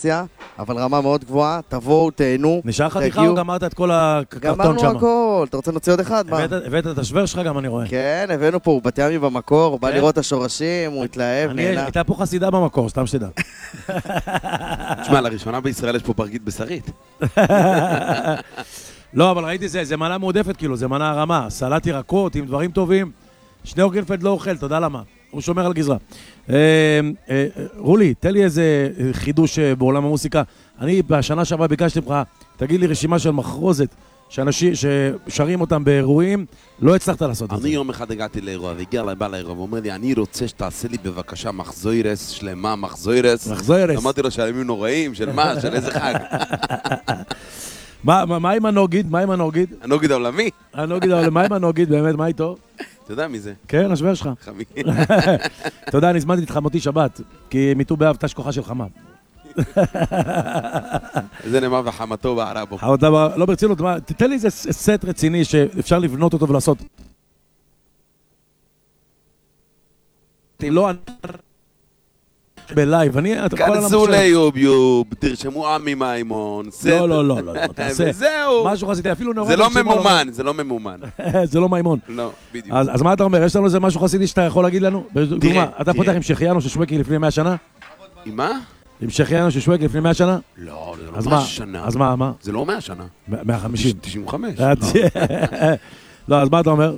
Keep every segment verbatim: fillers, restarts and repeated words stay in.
אינפורמציה, אבל רמה מאוד גבוהה, תבואו, תהנו. נשאר חתיכה או גמרת את כל הקרטון שם? גמרנו הכל, אתה רוצה נוציא עוד אחד? הבאת את השוור שלך גם אני רואה. כן, הבאנו פה, הוא בת ימי במקור, הוא בא לראות את השורשים, הוא התלהב, נהנה. הייתה פה חסידה במקור, סתם שתדע. תשמע, לראשונה בישראל יש פה פרגית בשרית. לא, אבל ראיתי זה, זה מנה מועדפת כאילו, זה מנה הרמה, סלט ירקות עם דברים טובים. שניאור גרינפלד לא אוכל, תודה למה. הוא שומר על גזרה. רולי, תן לי איזה חידוש בעולם המוסיקה. אני בשנה שעברה ביקשתי ממך, תגיד לי רשימה של מחרוזת, שאנשים ששרים אותם באירועים, לא הצלחת לעשות את זה. אני יום אחד הגעתי לאירוע, והגיע אליי בעל האירוע, ואומר לי, אני רוצה שתעשה לי בבקשה מחזוירס שלמה, מחזוירס. מחזוירס. אמרתי לו שהימים נוראים, של מה, של איזה חג. מה עם הנוגיד? מה עם הנוגיד? הנוגיד העולמי. הנוגיד העולמי, מה עם הנוגיד באמת? מה איתו? אתה יודע מי זה? כן, השוור שלך. חמי. אתה יודע, אני הזמנתי את חמותי שבת, כי מיטו באב תש כוחה של חמה. זה נאמר וחמתו בערה בו. חמתה בערה, לא ברצינות, תתן לי איזה סט רציני שאפשר לבנות אותו ולעשות. לא, בלייב, אני... כנסו ליוביוב, תרשמו עמי מימון, לא, לא, לא, לא, תעשה. וזהו. משהו חסידי, אפילו נורא... זה לא ממומן, זה לא ממומן. זה לא מימון. לא, בדיוק. אז מה אתה אומר, יש לנו איזה משהו חסידי שאתה יכול להגיד לנו? דוגמה, אתה פותח עם שחיינו ששווקי לפני מאה שנה? עם מה? עם שחיינו ששווקי לפני מאה שנה? לא, זה לא מאה שנה. אז מה, מה? זה לא מאה שנה. מאה וחמישים. תשעים וחמש. לא, אז מה אתה אומר?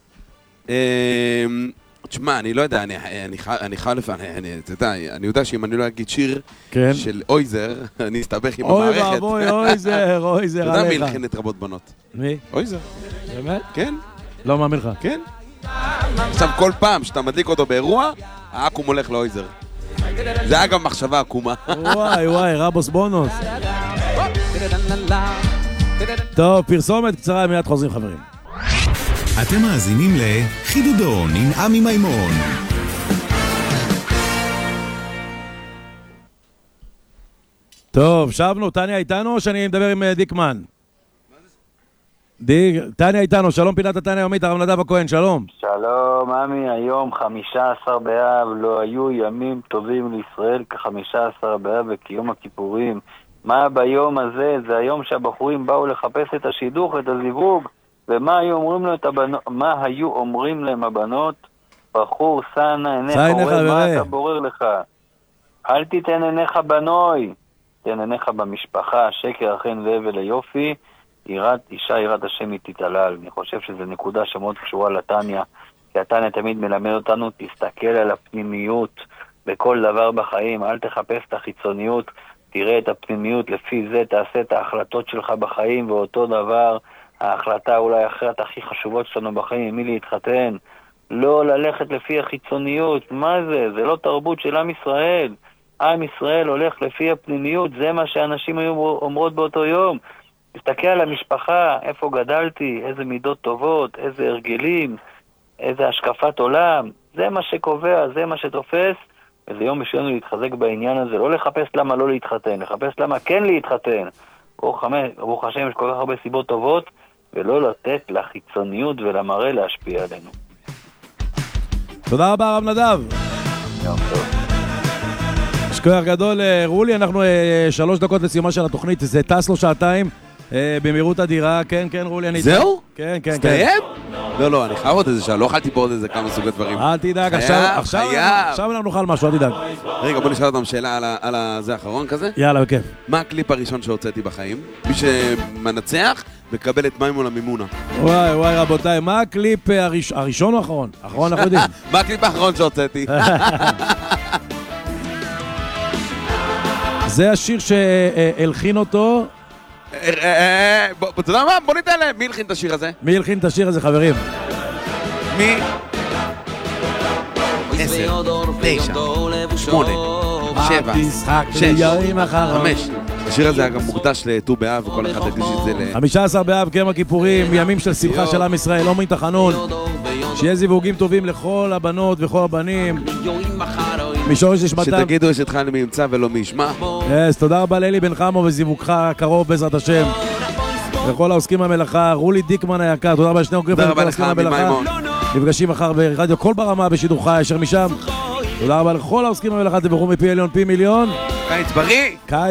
תשמע, אני לא יודע, אני חלף, אתה יודע, אני יודע שאם אני לא אגיד שיר של אויזר, אני אסתבך עם המערכת. אוי ואבוי, אויזר, אויזר עליך. אתה יודע מי הלחין את רבות בנות? מי? אויזר. באמת? כן. לא מאמין לך. כן. עכשיו, כל פעם שאתה מדליק אותו באירוע, האקום הולך לאויזר. זה היה גם מחשבה עקומה. וואי וואי, רבוס בונוס. טוב, פרסומת קצרה, מיד חוזרים חברים. אתם מאזינים לחידודון עם עמי מימון. טוב, שבנו, טניה איתנו או שאני מדבר עם דיקמן? דיק, טניה איתנו, שלום פינת הטניה היומית, הרב נדב הכהן, שלום. שלום, עמי, היום חמישה עשר באב, לא היו ימים טובים לישראל כ-חמישה עשר באב וקיום הכיפורים. מה ביום הזה? זה היום שהבחורים באו לחפש את השידוך, את הזיווג. ומה היו אומרים להם, הבנ... מה היו אומרים להם הבנות? בחור, סנה, עיניך, אורל, מה אתה בורר לך? אל תיתן עיניך בנוי, תן עיניך במשפחה, שקר אכן והבל היופי, יראת, אישה יראת השם היא תתעלל. אני חושב שזו נקודה שמאוד קשורה לטניה, כי הטניה תמיד מלמד אותנו, תסתכל על הפנימיות בכל דבר בחיים, אל תחפש את החיצוניות, תראה את הפנימיות, לפי זה תעשה את ההחלטות שלך בחיים, ואותו דבר, ההחלטה אולי אחרת הכי חשובות שלנו בחיים, עם מי להתחתן, לא ללכת לפי החיצוניות. מה זה? זה לא תרבות של עם ישראל. עם ישראל הולך לפי הפנימיות, זה מה שאנשים היו אומרות באותו יום. תסתכל על המשפחה, איפה גדלתי, איזה מידות טובות, איזה הרגלים, איזה השקפת עולם. זה מה שקובע, זה מה שתופס, וזה יום בשבילנו להתחזק בעניין הזה, לא לחפש למה לא להתחתן, לחפש למה כן להתחתן. ברוך השם, יש כל כך הרבה סיבות טובות, ולא לתת לחיצוניות ולמראה להשפיע עלינו. תודה רבה, הרב נדב. יום טוב. יש כוח גדול, רולי, אנחנו שלוש דקות לסיומה של התוכנית, זה טס לו שעתיים, במהירות אדירה, כן, כן, רולי, אני... זהו? כן, כן, כן. סתיים? לא, לא, אני חייב עוד איזה שעה, לא אכלתי פה עוד איזה כמה סוגי דברים. אל תדאג, עכשיו אנחנו נאכל משהו, אל תדאג. רגע, בוא נשאל אותם שאלה על זה האחרון כזה. יאללה, בכיף. מה הקליפ הראשון שהוצאתי בחיים? מי שמנצח מקבל את מימון המימונה. וואי, וואי, רבותיי, מה הקליפ הראשון או האחרון? האחרון אנחנו יודעים. מה הקליפ האחרון שהוצאתי? זה השיר שהלחין אותו. אתה יודע מה? בוא ניתן להם. מי הלחין את השיר הזה? מי הלחין את השיר הזה, חברים? מי? עשר, תשע, שמונה, שבע, שש, חמש. השיר הזה היה גם מוקדש לט"ו באב, וכל אחד הקדיש את זה ל... חמישה עשר באב, כיום הכיפורים, ימים של שמחה של עם ישראל, אומרים תחנון. שיהיה זיווגים טובים לכל הבנות וכל הבנים. משורש נשמתם. שתגידו יש אתך מי ימצא ולא מי ישמע. אז תודה רבה לאלי בן חמו וזיווגך הקרוב בעזרת השם. וכל העוסקים במלאכה, רולי דיקמן היקר, תודה רבה לשניאור גרינפלד וכל העוסקים במלאכה. נפגשים מחר ברדיו כל ברמה בשידור חי, אשר משם. תודה רבה לכל העוסקים במלאכה, תבחרו מפי עליון פי מיליון. קיץ בריא.